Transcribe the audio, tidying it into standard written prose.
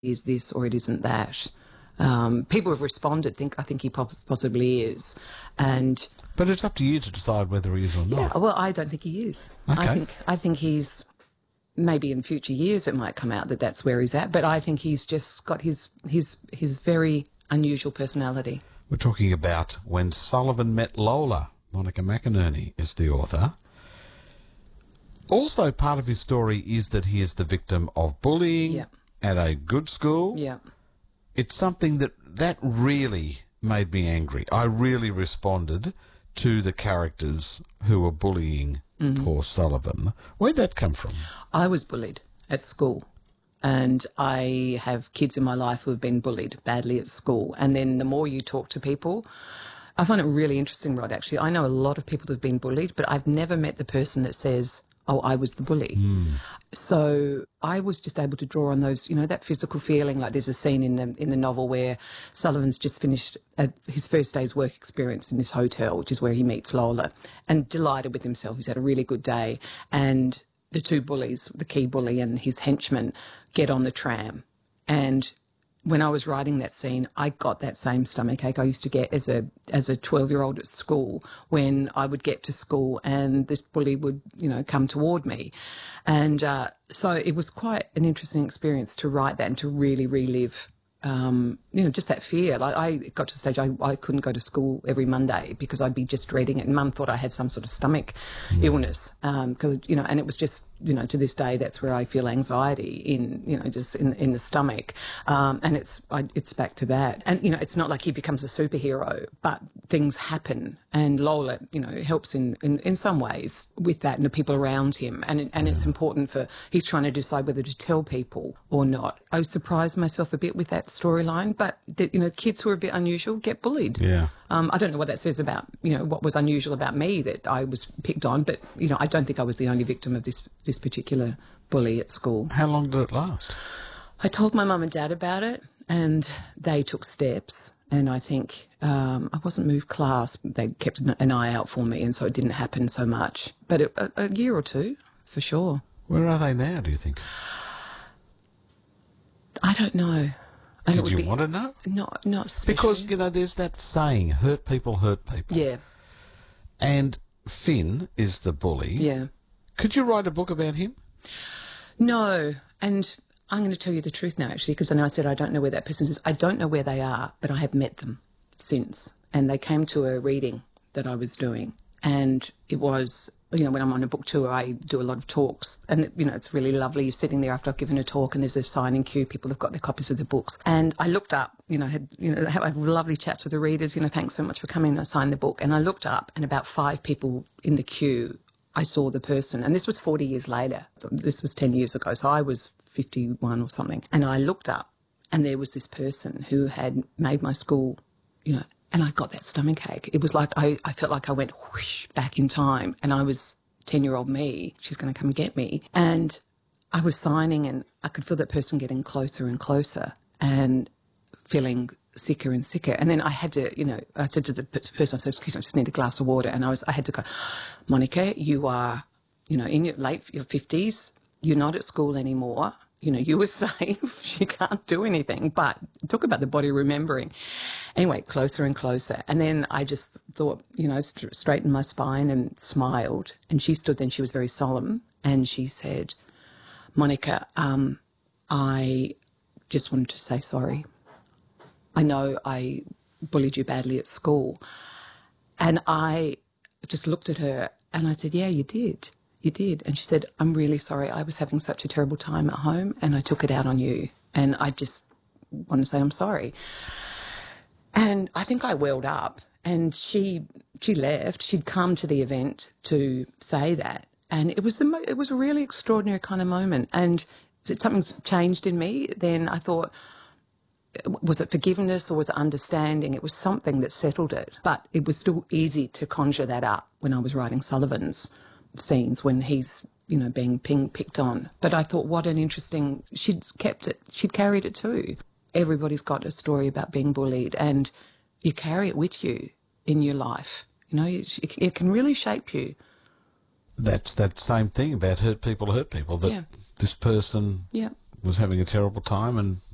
is this or it isn't that. People have responded. I think he possibly is, but it's up to you to decide whether he is or not. Yeah, well, I don't think he is. Okay. I think he's, maybe in future years it might come out that that's where he's at. But I think he's just got his very unusual personality. We're talking about When Sullivan Met Lola. Monica McInerney is the author. Also, part of his story is that he is the victim of bullying at a good school. Yeah. It's something that really made me angry. I really responded to the characters who were bullying poor Sullivan. Where'd that come from? I was bullied at school, and I have kids in my life who have been bullied badly at school. And then the more you talk to people, I find it really interesting, Rod, actually. I know a lot of people who have been bullied, but I've never met the person that says, oh, I was the bully. So I was just able to draw on those, that physical feeling. Like there's a scene in the novel where Sullivan's just finished his first day's work experience in this hotel, which is where he meets Lola, and delighted with himself. He's had a really good day. And the two bullies, the key bully and his henchman, get on the tram. And when I was writing that scene, I got that same stomachache I used to get as a 12-year-old at school when I would get to school and this bully would, come toward me. And so it was quite an interesting experience to write that and to really relive, just that fear. Like I got to the stage I couldn't go to school every Monday because I'd be just dreading it. And Mum thought I had some sort of stomach illness, because and it was just, to this day, that's where I feel anxiety just in the stomach. And it's back to that. And, it's not like he becomes a superhero, but things happen. And Lola, helps in some ways with that and the people around him. And it's important he's trying to decide whether to tell people or not. I surprised myself a bit with that storyline, but, kids who are a bit unusual get bullied. Yeah. I don't know what that says about, what was unusual about me that I was picked on, but, I don't think I was the only victim of this particular bully at school. How long did it last? I told my mum and dad about it and they took steps, and I think I wasn't moved class. They kept an eye out for me, and so it didn't happen so much. But a year or two, for sure. Where are they now, do you think? I don't know. And Did you want to know? Not especially. Because, there's that saying, hurt people hurt people. Yeah. And Finn is the bully. Yeah. Could you write a book about him? No. And I'm going to tell you the truth now, actually, because I know I said I don't know where that person is. I don't know where they are, but I have met them since. And they came to a reading that I was doing. And it was, when I'm on a book tour, I do a lot of talks. And, it's really lovely. You're sitting there after I've given a talk and there's a signing queue. People have got their copies of the books. And I looked up, have lovely chats with the readers. Thanks so much for coming. I signed the book. And I looked up and about 5 people in the queue, I saw the person. And this was 40 years later. This was 10 years ago. So I was 51 or something. And I looked up and there was this person who had made my school, and I got that stomachache. It was like I felt like I went whoosh back in time, and I was 10-year-old me. She's going to come get me. And I was signing and I could feel that person getting closer and closer and feeling sicker and sicker. And then I had to, I said to the person, I said, excuse me, I just need a glass of water. And I had to go, Monica, you are, in your 50s, you're not at school anymore. You were safe. She can't do anything. But talk about the body remembering. Anyway, closer and closer. And then I just thought, straightened my spine and smiled. And she stood there and she was very solemn. And she said, Monica, I just wanted to say sorry. I know I bullied you badly at school. And I just looked at her and I said, yeah, you did. You did. And she said, I'm really sorry. I was having such a terrible time at home and I took it out on you. And I just want to say I'm sorry. And I think I welled up and she left. She'd come to the event to say that. And it was a really extraordinary kind of moment. And something's changed in me. Then I thought, was it forgiveness or was it understanding? It was something that settled it. But it was still easy to conjure that up when I was writing Sullivan's scenes when he's, being picked on. But I thought, what an interesting, she'd kept it, she'd carried it too. Everybody's got a story about being bullied and you carry it with you in your life. It can really shape you. That's that same thing about hurt people, that this person was having a terrible time and